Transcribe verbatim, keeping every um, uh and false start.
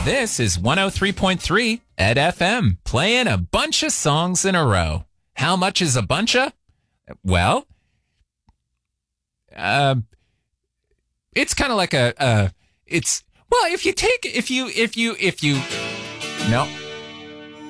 This is one oh three point three at F M, playing a bunch of songs in a row. How much is a bunch of? Well, uh, it's kind of like a, uh, it's, well, if you take, if you, if you, if you, no,